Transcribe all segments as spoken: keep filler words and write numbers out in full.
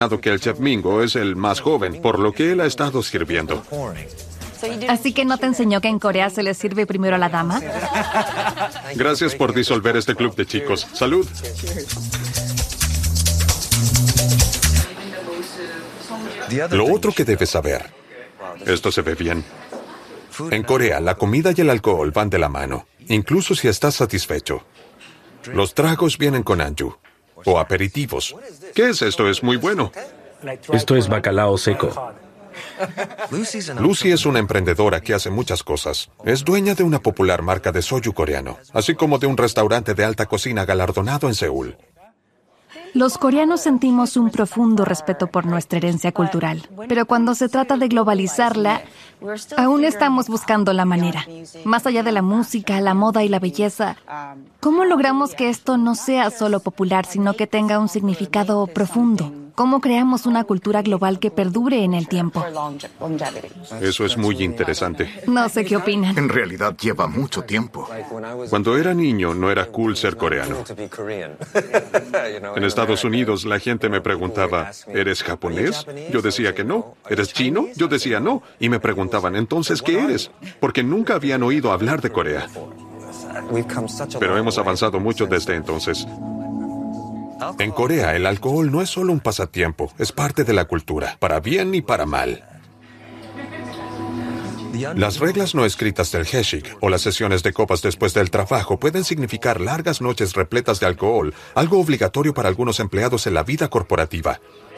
que el chef Mingo es el más joven, por lo que él ha estado sirviendo. ¿Así que no te enseñó que en Corea se le sirve primero a la dama? Gracias por disolver este club de chicos. ¡Salud! Lo otro que debes saber. Esto se ve bien. En Corea, la comida y el alcohol van de la mano, incluso si estás satisfecho. Los tragos vienen con anju, o aperitivos. ¿Qué es esto? Es muy bueno. Esto es bacalao seco. Lucy es una emprendedora que hace muchas cosas. Es dueña de una popular marca de soju coreano, así como de un restaurante de alta cocina galardonado en Seúl. Los coreanos sentimos un profundo respeto por nuestra herencia cultural, pero cuando se trata de globalizarla, aún estamos buscando la manera. Más allá de la música, la moda y la belleza, ¿cómo logramos que esto no sea solo popular, sino que tenga un significado profundo? ¿Cómo creamos una cultura global que perdure en el tiempo? Eso es muy interesante. No sé qué opinan. En realidad lleva mucho tiempo. Cuando era niño, no era cool ser coreano. En Estados Unidos, la gente me preguntaba, ¿eres japonés? Yo decía que no. ¿Eres chino? Yo decía no. Y me preguntaban, ¿entonces qué eres? Porque nunca habían oído hablar de Corea. Pero hemos avanzado mucho desde entonces. En Corea, el alcohol no es solo un pasatiempo, es parte de la cultura, para bien y para mal. Las reglas no escritas del Heshik o las sesiones de copas después del trabajo pueden significar largas noches repletas de alcohol, algo obligatorio para algunos empleados en la vida corporativa.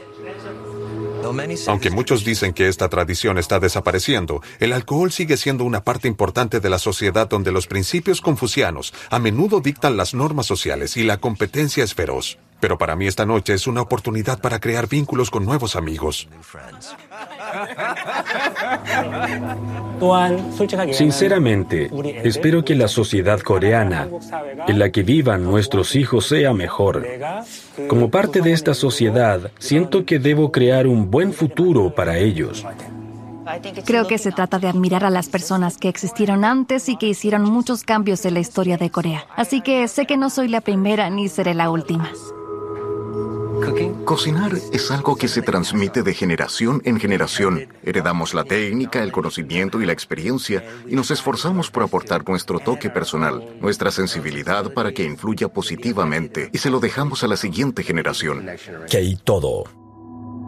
Aunque muchos dicen que esta tradición está desapareciendo, el alcohol sigue siendo una parte importante de la sociedad donde los principios confucianos a menudo dictan las normas sociales y la competencia es feroz. Pero para mí esta noche es una oportunidad para crear vínculos con nuevos amigos. Sinceramente, espero que la sociedad coreana en la que vivan nuestros hijos sea mejor. Como parte de esta sociedad, siento que debo crear un buen futuro para ellos. Creo que se trata de admirar a las personas que existieron antes y que hicieron muchos cambios en la historia de Corea. Así que sé que no soy la primera ni seré la última. Cocinar es algo que se transmite de generación en generación. Heredamos la técnica, el conocimiento y la experiencia y nos esforzamos por aportar nuestro toque personal, nuestra sensibilidad para que influya positivamente y se lo dejamos a la siguiente generación. K todo.